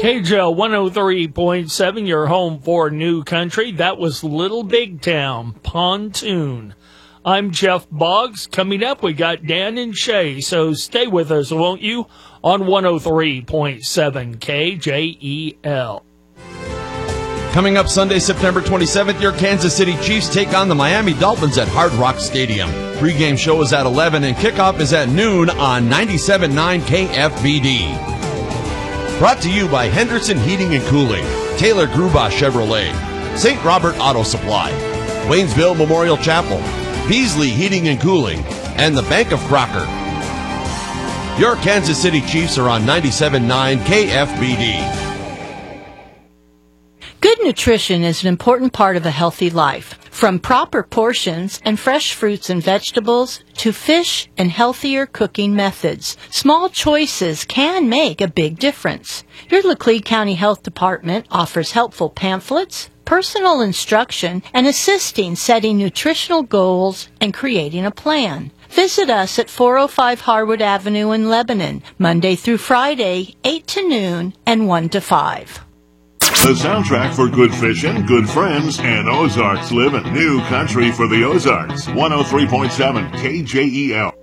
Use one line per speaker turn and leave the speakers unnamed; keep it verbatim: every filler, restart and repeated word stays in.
K J L one oh three point seven, your home for New Country. That was Little Big Town, Pontoon. I'm Jeff Boggs. Coming up, we got Dan and Shay, so stay with us, won't you, on one oh three point seven K J E L.
Coming up Sunday, September twenty-seventh, your Kansas City Chiefs take on the Miami Dolphins at Hard Rock Stadium. Pre-game show is at eleven and kickoff is at noon on ninety-seven point nine K F B D. Brought to you by Henderson Heating and Cooling, Taylor Grubauer Chevrolet, Saint Robert Auto Supply, Waynesville Memorial Chapel, Beasley Heating and Cooling, and the Bank of Crocker. Your Kansas City Chiefs are on ninety-seven point nine K F B D.
Good nutrition is an important part of a healthy life. From proper portions and fresh fruits and vegetables to fish and healthier cooking methods, small choices can make a big difference. Your Laclede County Health Department offers helpful pamphlets, personal instruction, and assisting setting nutritional goals and creating a plan. Visit us at four oh five Harwood Avenue in Lebanon, Monday through Friday, eight to noon and one to five.
The soundtrack for good fishing, good friends, and Ozarks living. New Country for the Ozarks. one oh three point seven K J E L.